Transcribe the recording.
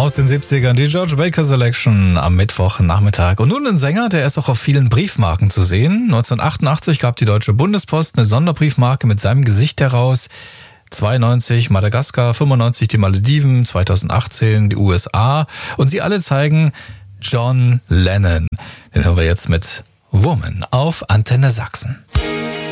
aus den 70ern, die George Baker Selection am Mittwochnachmittag. Und nun ein Sänger, der ist auch auf vielen Briefmarken zu sehen. 1988 gab die Deutsche Bundespost eine Sonderbriefmarke mit seinem Gesicht heraus. 92 Madagaskar, 95 die Malediven, 2018 die USA. Und sie alle zeigen John Lennon. Den hören wir jetzt mit Woman auf Antenne Sachsen.